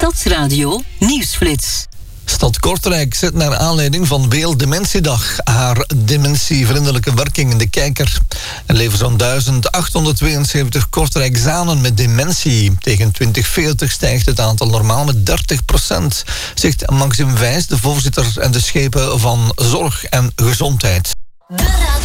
Stadsradio Nieuwsflits. Stad Kortrijk zet naar aanleiding van Werelddementiedag haar dementievriendelijke werking in de kijker. Er leven zo'n 1872 Kortrijkzanen met dementie. Tegen 2040 stijgt het aantal normaal met 30%, zegt Maxim Wijs, de voorzitter en de schepen van Zorg en Gezondheid. De